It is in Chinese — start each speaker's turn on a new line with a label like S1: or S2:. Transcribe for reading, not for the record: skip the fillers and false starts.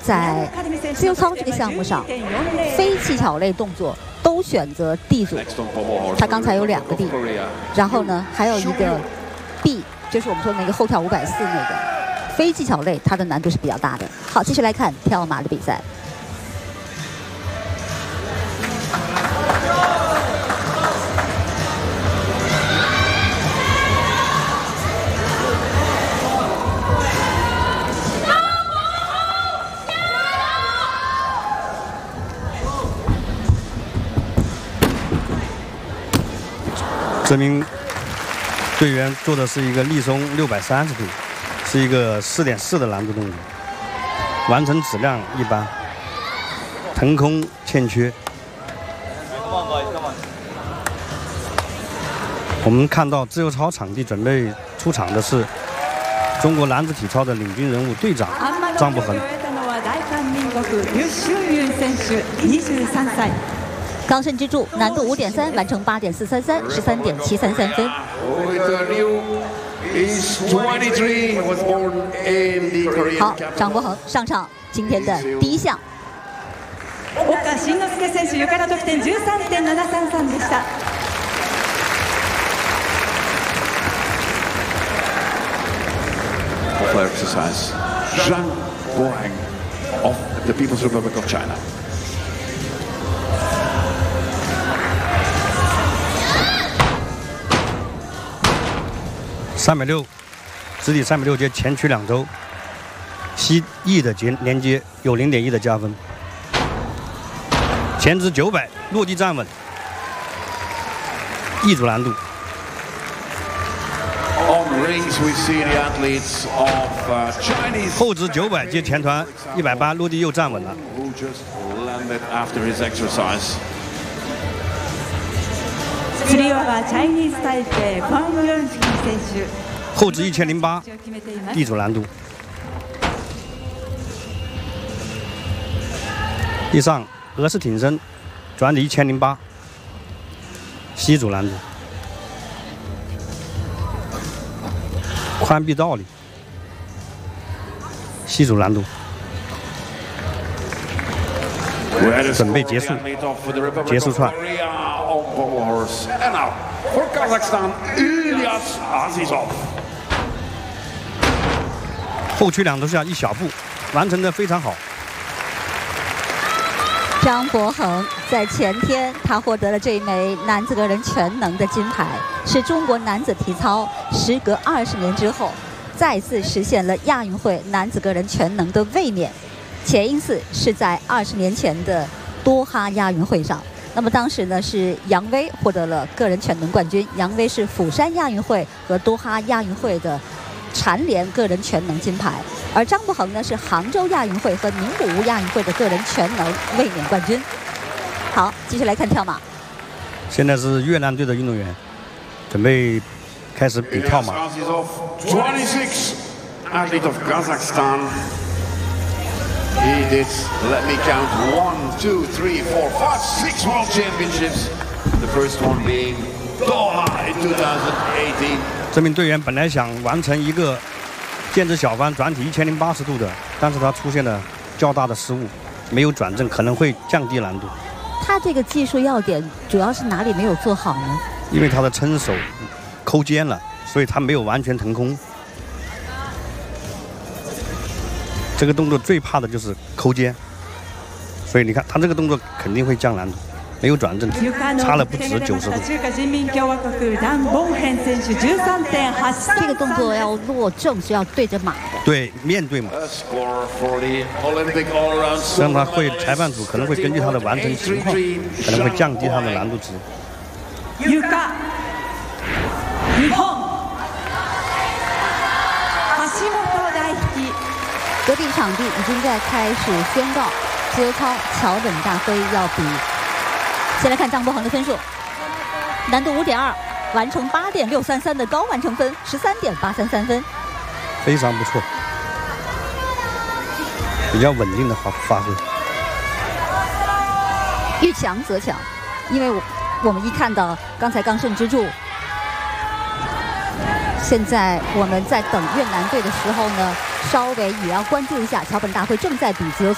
S1: 在自由操这个项目上，非技巧类动作都选择 D 组。他刚才有2个 D， 然后呢还有一个 B， 就是我们说那个后跳540那个非技巧类，它的难度是比较大的。好，继续来看跳马的比赛。
S2: 这名队员做的是一个立松630度，是一个4.4的难度动作，完成质量一般，腾空欠缺。我们看到自由操场地准备出场的是中国男子体操的领军人物队长张伯恒。
S1: 刚胜之柱，难度5.3，完成8.433， 13.733分。好，张伯恒上场，今天的第1项。
S3: 岡慎之助選手、ゆかの得点13.733でした。
S4: Exercise. Zhang Boheng of the People's Republic of China.
S2: 360，直体360接前屈2周，西翼的连接有0.1的加分。前直900，落地站稳，E 组难度。 后直900接前团180，落地又站稳了。后直1008，D 组难度。地上俄式挺身，转体1008，C 组难度。 宽臂倒立，西组难度，准备结束，结束串。后屈2头下一小步，完成的非常好。
S1: 张伯恒在前天，他获得了这一枚男子个人全能的金牌，是中国男子体操时隔20年之后，再次实现了亚运会男子个人全能的卫冕。前一次是在20年前的多哈亚运会上，那么当时呢是杨威获得了个人全能冠军，杨威是釜山亚运会和多哈亚运会的蝉联个人全能金牌。 而张伯恒呢是杭州亚运会和名古屋亚运会的个人全能卫冕冠军。好，继续来看跳马。
S2: 现在是越南队的运动员，准备开始比跳马。
S4: Athlete of Kazakhstan. He did, let me count, 1, 2, 3, 4, 5, 6 World Championships. The first one being Doha in 2018.
S2: 这名队员本来想完成一个 剑指小翻转体1080度的，但是他出现了较大的失误，没有转正，可能会降低难度。
S1: 他这个技术要点主要是哪里没有做好呢？
S2: 因为他的撑手抠肩了，所以他没有完全腾空。这个动作最怕的就是抠肩，所以你看他这个动作肯定会降难度。 没有转正，差了不止90度。
S1: 这个动作要落正是要对着马的，
S2: 对，面对马。让他会，裁判组可能会根据他的完成情况，可能会降低他的难度值。
S1: 隔壁场地已经在开始宣告自由操桥本大辉要比。 先来看张伯恒的分数，难度5.2，完成8.633的高完成分，13.833分，
S2: 非常不错，比较稳定的发挥。
S1: 遇强则强，因为我们一看到刚才刚胜之柱，现在我们在等越南队的时候呢，稍微也要关注一下桥本大辉正在比自由